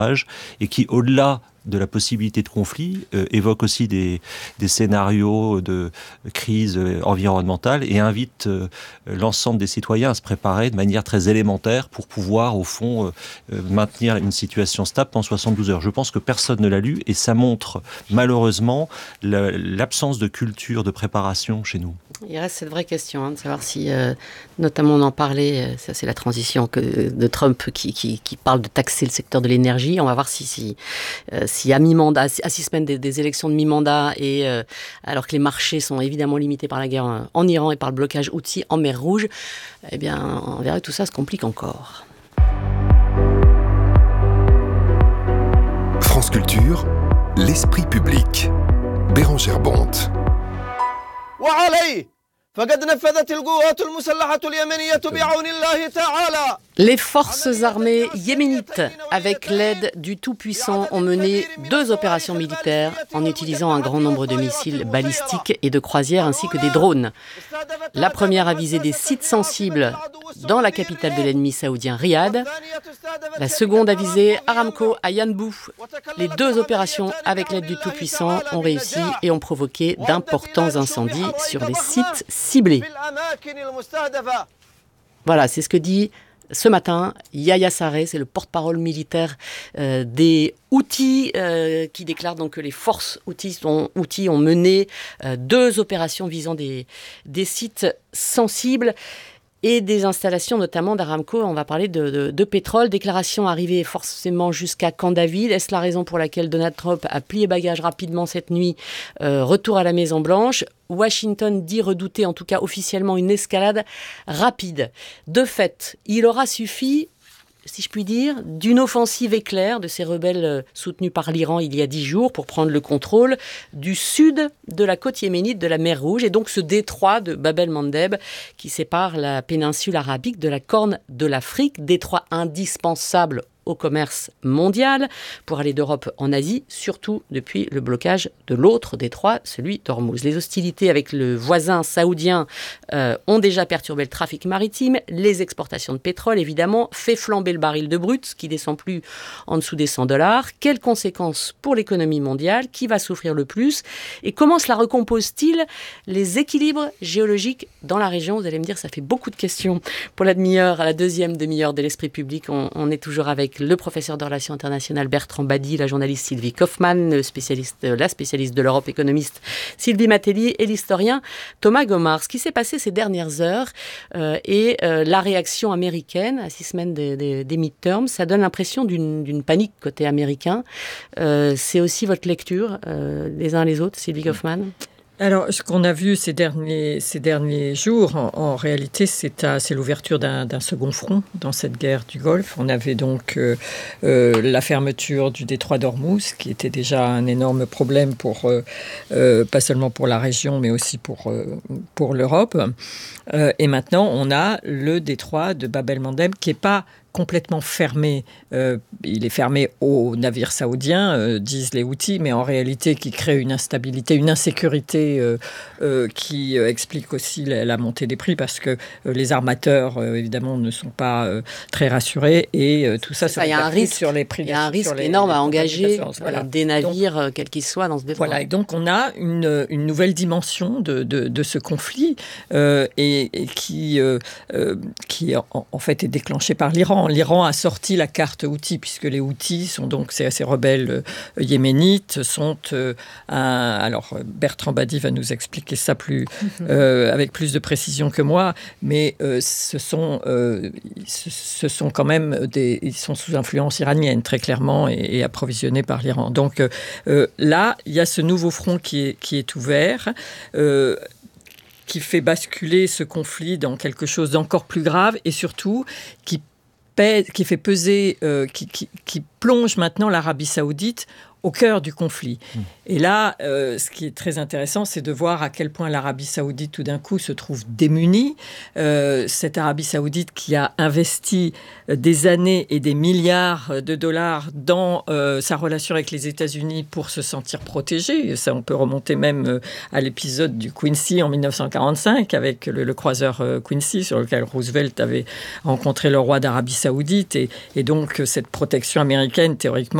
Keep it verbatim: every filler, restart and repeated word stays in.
et qui, au-delà de la possibilité de conflit, euh, évoque aussi des, des scénarios de crise environnementale et invite euh, l'ensemble des citoyens à se préparer de manière très élémentaire pour pouvoir, au fond, euh, maintenir une situation stable pendant soixante-douze heures. Je pense que personne ne l'a lu et ça montre malheureusement la, l'absence de culture de préparation chez nous. Il reste cette vraie question, hein, de savoir si, euh, notamment on en parlait, ça c'est la transition que, de Trump qui, qui, qui parle de taxer le secteur de l'énergie. On va voir si, si, euh, si à mi-mandat, à six semaines des, des élections de mi-mandat, et euh, alors que les marchés sont évidemment limités par la guerre en Iran et par le blocage houthi en mer Rouge, eh bien on verra que tout ça se complique encore. France Culture, l'esprit public. Bérangère Bonte. Les forces armées yéménites, avec l'aide du Tout-Puissant, ont mené deux opérations militaires en utilisant un grand nombre de missiles balistiques et de croisières ainsi que des drones. La première a visé des sites sensibles dans la capitale de l'ennemi saoudien, Riyad. La seconde a visé Aramco à Yanbu. Les deux opérations avec l'aide du Tout-Puissant ont réussi et ont provoqué d'importants incendies sur les sites ciblés. Voilà, c'est ce que dit ce matin Yahya Sarré, c'est le porte-parole militaire euh, des Houthis, euh, qui déclare donc que les forces Houthis ont, Houthis ont mené euh, deux opérations visant des, des sites sensibles et des installations notamment d'Aramco. On va parler de, de, de pétrole. Déclaration arrivée forcément jusqu'à Camp David. Est-ce la raison pour laquelle Donald Trump a plié bagages rapidement cette nuit? euh, Retour à la Maison-Blanche. Washington dit redouter, en tout cas officiellement, une escalade rapide. De fait, il aura suffi, si je puis dire, d'une offensive éclair de ces rebelles soutenus par l'Iran il y a dix jours pour prendre le contrôle du sud de la côte yéménite de la mer Rouge et donc ce détroit de Bab el-Mandeb qui sépare la péninsule arabique de la Corne de l'Afrique, détroit indispensable au commerce mondial pour aller d'Europe en Asie, surtout depuis le blocage de l'autre détroit, celui d'Ormuz. Les hostilités avec le voisin saoudien euh, ont déjà perturbé le trafic maritime, les exportations de pétrole évidemment, fait flamber le baril de brut qui descend plus en dessous des cent dollars. Quelles conséquences pour l'économie mondiale? Qui va souffrir le plus? Et comment cela recompose-t-il les équilibres géologiques dans la région? Vous allez me dire, ça fait beaucoup de questions pour la demi-heure, à la deuxième demi-heure de l'Esprit public. On, on est toujours avec le professeur de relations internationales Bertrand Badi, la journaliste Sylvie Kaufmann, le spécialiste, la spécialiste de l'Europe économiste Sylvie Matelli et l'historien Thomas Gomard. Ce qui s'est passé ces dernières heures euh, et euh, la réaction américaine à six semaines des, des, des midterms, ça donne l'impression d'une, d'une panique côté américain. Euh, c'est aussi votre lecture, euh, les uns les autres, Sylvie Kaufmann? Alors, ce qu'on a vu ces derniers, ces derniers jours, en, en réalité, c'est, à, c'est l'ouverture d'un, d'un second front dans cette guerre du Golfe. On avait donc euh, euh, la fermeture du détroit d'Ormuz, qui était déjà un énorme problème, pour, euh, euh, pas seulement pour la région, mais aussi pour, euh, pour l'Europe. Euh, et maintenant, on a le détroit de Bab el-Mandeb, qui n'est pas complètement fermé. Euh, il est fermé aux navires saoudiens, euh, disent les Houthis, mais en réalité qui crée une instabilité, une insécurité euh, euh, qui euh, explique aussi la, la montée des prix parce que euh, les armateurs, euh, évidemment, ne sont pas euh, très rassurés et euh, tout ça se répercute sur les prix. Il y a un risque énorme les, à engager voilà. des navires, donc, quels qu'ils soient, dans ce détroit. Voilà, et donc on a une, une nouvelle dimension de, de, de ce conflit euh, et, et qui, euh, euh, qui en, en fait est déclenché par l'Iran. L'Iran a sorti la carte Houthi, puisque les Houthis sont donc ces, ces rebelles euh, yéménites, sont euh, un, alors Bertrand Badi va nous expliquer ça plus, euh, avec plus de précision que moi, mais euh, ce, sont, euh, ce, ce sont quand même des, ils sont sous influence iranienne très clairement et, et approvisionnés par l'Iran. Donc euh, là, il y a ce nouveau front qui est, qui est ouvert. Euh, qui fait basculer ce conflit dans quelque chose d'encore plus grave et surtout qui qui fait peser, euh, qui, qui, qui plonge maintenant l'Arabie Saoudite au cœur du conflit. Mmh. Et là, euh, ce qui est très intéressant, c'est de voir à quel point l'Arabie Saoudite, tout d'un coup, se trouve démunie. Euh, cette Arabie Saoudite qui a investi des années et des milliards de dollars dans euh, sa relation avec les États-Unis pour se sentir protégée. Ça, on peut remonter même euh, à l'épisode du Quincy en dix-neuf cent quarante-cinq, avec le, le croiseur euh, Quincy, sur lequel Roosevelt avait rencontré le roi d'Arabie Saoudite. Et, et donc, cette protection américaine américaine, théoriquement,